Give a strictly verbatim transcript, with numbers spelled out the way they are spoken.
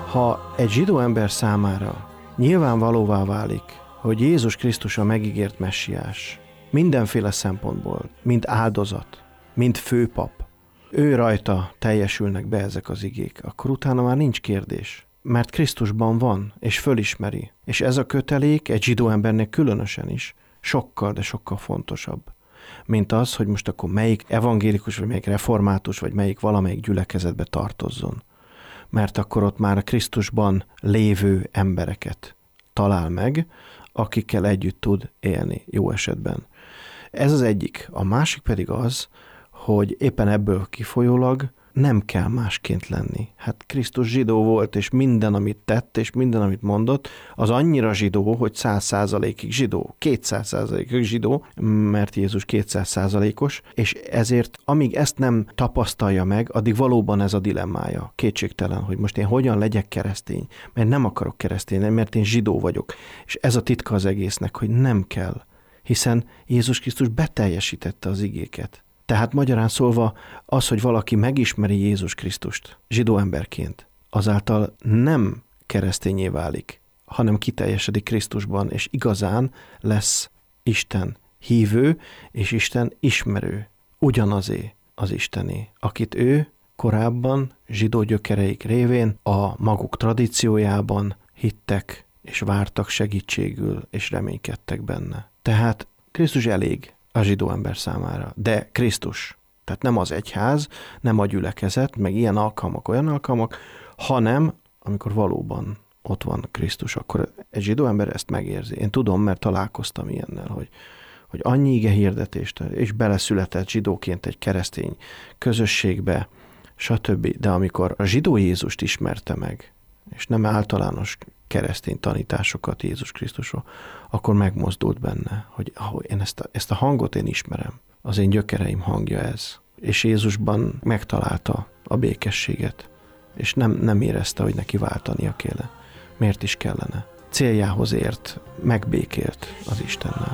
Ha egy zsidó ember számára nyilvánvalóvá válik, hogy Jézus Krisztus a megígért messiás, mindenféle szempontból, mint áldozat, mint főpap, ő rajta teljesülnek be ezek az igék, akkor utána már nincs kérdés. Mert Krisztusban van, és fölismeri. És ez a kötelék egy zsidó embernek különösen is sokkal, de sokkal fontosabb, mint az, hogy most akkor melyik evangélikus, vagy melyik református, vagy melyik valamelyik gyülekezetbe tartozzon. Mert akkor ott már a Krisztusban lévő embereket talál meg, akikkel együtt tud élni jó esetben. Ez az egyik. A másik pedig az, hogy éppen ebből kifolyólag nem kell másként lenni. Hát Krisztus zsidó volt, és minden, amit tett, és minden, amit mondott, az annyira zsidó, hogy száz százalékig zsidó, kétszáz százalékig zsidó, mert Jézus kétszáz százalékos, és ezért amíg ezt nem tapasztalja meg, addig valóban ez a dilemmája. Kétségtelen, hogy most én hogyan legyek keresztény, mert nem akarok keresztény lenni, mert én zsidó vagyok. És ez a titka az egésznek, hogy nem kell, hiszen Jézus Krisztus beteljesítette az igéket. Tehát magyarán szólva az, hogy valaki megismeri Jézus Krisztust zsidó emberként, azáltal nem keresztényé válik, hanem kiteljesedik Krisztusban, és igazán lesz Isten hívő és Isten ismerő. Ugyanazé az Istené, akit ő korábban zsidó gyökereik révén a maguk tradíciójában hittek és vártak segítségül és reménykedtek benne. Tehát Krisztus elég a zsidó ember számára, de Krisztus, tehát nem az egyház, nem a gyülekezet, meg ilyen alkalmak, olyan alkalmak, hanem amikor valóban ott van Krisztus, akkor egy zsidó ember ezt megérzi. Én tudom, mert találkoztam ilyennel, hogy, hogy annyi ige hirdetést, és beleszületett zsidóként egy keresztény közösségbe, stb. De amikor a zsidó Jézust ismerte meg, és nem általános keresztény tanításokat Jézus Krisztusról, akkor megmozdult benne, hogy ahogy én ezt a, ezt a hangot én ismerem. Az én gyökereim hangja ez. És Jézusban megtalálta a békességet, és nem, nem érezte, hogy neki váltania kéne. Miért is kellene? Céljához ért, megbékélt az Istennel.